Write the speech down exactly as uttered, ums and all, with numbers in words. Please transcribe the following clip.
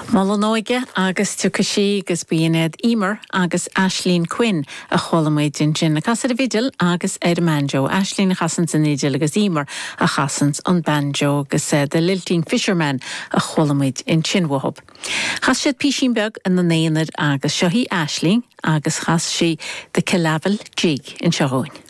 Malanoige agus tucashi agus bíanad Emer agus Aisling Quinn a cholamid in sin na casa vidil agus Ed Manjo. Aisling chasans an idil agus Emer a chasans an banjo agus uh, the Lilteen Fisherman a cholamid in Chinwahab. Chas siad Pishinbeg an na néanad agus Shahi Aisling agus chas si the Kilavel Jig in Shahoin.